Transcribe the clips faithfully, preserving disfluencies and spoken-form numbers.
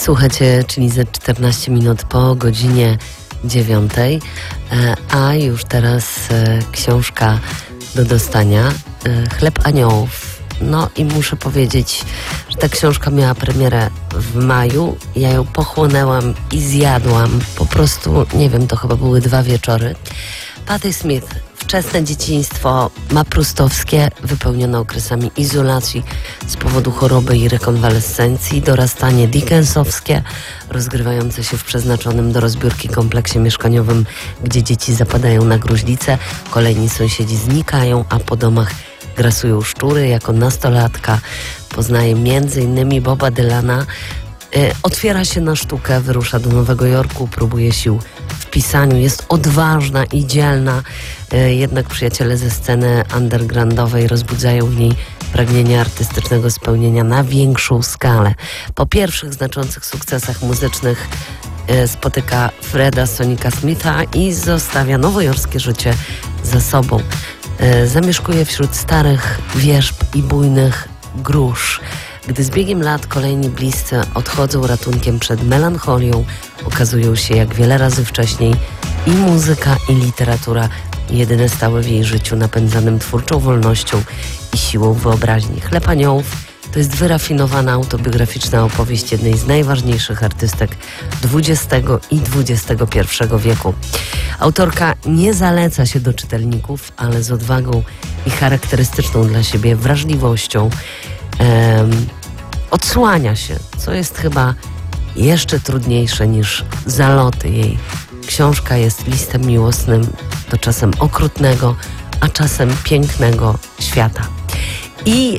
Słuchajcie, czyli ze czternaście minut po godzinie dziewiątej, a już teraz książka do dostania, Chleb Aniołów. No i muszę powiedzieć, że ta książka miała premierę w maju, ja ją pochłonęłam i zjadłam, po prostu, nie wiem, to chyba były dwa wieczory. Patti Smith, wczesne dzieciństwo ma prustowskie, wypełnione okresami izolacji z powodu choroby i rekonwalescencji, dorastanie dickensowskie, rozgrywające się w przeznaczonym do rozbiórki kompleksie mieszkaniowym, gdzie dzieci zapadają na gruźlicę, kolejni sąsiedzi znikają, a po domach grasują szczury. Jako nastolatka poznaje między innymi Boba Dylana, y, otwiera się na sztukę, wyrusza do Nowego Jorku, próbuje sił w pisaniu, jest odważna i dzielna, y, jednak przyjaciele ze sceny undergroundowej rozbudzają w niej pragnienie artystycznego spełnienia na większą skalę. Po pierwszych znaczących sukcesach muzycznych y, spotyka Freda Sonika Smitha i zostawia nowojorskie życie za sobą. Zamieszkuje wśród starych wierzb i bujnych grusz. Gdy z biegiem lat kolejni bliscy odchodzą ratunkiem przed melancholią, okazują się jak wiele razy wcześniej i muzyka, i literatura jedyne stałe w jej życiu, napędzanym twórczą wolnością i siłą wyobraźni. Chleb Aniołów to jest wyrafinowana autobiograficzna opowieść jednej z najważniejszych artystek dwudziestego i dwudziestego pierwszego wieku. Autorka nie zaleca się do czytelników, ale z odwagą i charakterystyczną dla siebie wrażliwością em, odsłania się, co jest chyba jeszcze trudniejsze niż zaloty jej. Książka jest listem miłosnym do czasem okrutnego, a czasem pięknego świata. I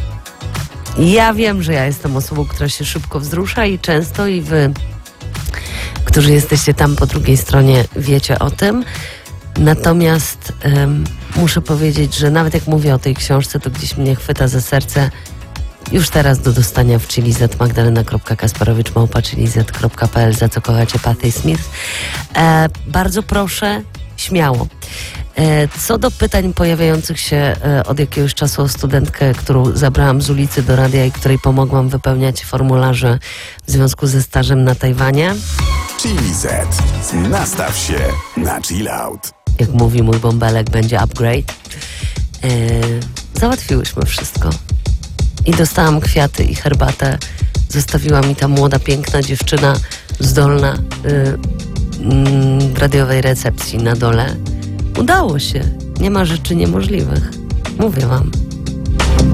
ja wiem, że ja jestem osobą, która się szybko wzrusza i często i wy, którzy jesteście tam po drugiej stronie, wiecie o tym. Natomiast um, muszę powiedzieć, że nawet jak mówię o tej książce, to gdzieś mnie chwyta za serce już teraz do dostania w chilizet magdalena kropka kasparowicz małpa chilizet kropka p l, za co kochacie Patti Smith. E, bardzo proszę, śmiało. Co do pytań pojawiających się od jakiegoś czasu o studentkę, którą zabrałam z ulicy do radia i której pomogłam wypełniać formularze w związku ze stażem na Tajwanie. chilizet. Nastaw się na chill out. Jak mówi mój bąbelek, będzie upgrade. Eee, załatwiłyśmy wszystko. I dostałam kwiaty i herbatę. Zostawiła mi ta młoda, piękna dziewczyna zdolna yy, yy, w radiowej recepcji na dole. Udało się. Nie ma rzeczy niemożliwych. Mówię wam.